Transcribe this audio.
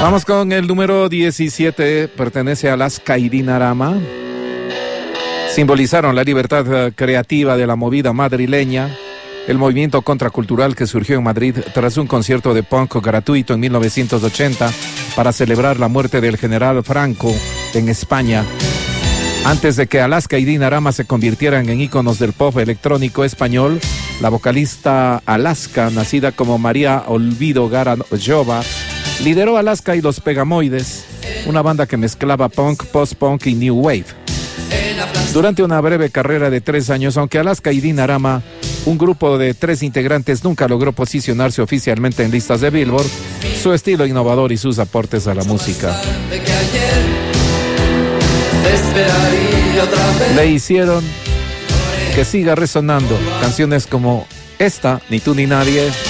Vamos con el número 17, pertenece a Alaska y Dinarama. Simbolizaron la libertad creativa de la movida madrileña, el movimiento contracultural que surgió en Madrid tras un concierto de punk gratuito en 1980 para celebrar la muerte del general Franco en España. Antes de que Alaska y Dinarama se convirtieran en íconos del pop electrónico español, la vocalista Alaska, nacida como María Olvido Garayova, lideró Alaska y los Pegamoides, una banda que mezclaba punk, post-punk y new wave. Durante una breve carrera de 3 años, aunque Alaska y Dinarama, un grupo de 3 integrantes, nunca logró posicionarse oficialmente en listas de Billboard, su estilo innovador y sus aportes a la música le hicieron que siga resonando canciones como esta, Ni tú ni nadie,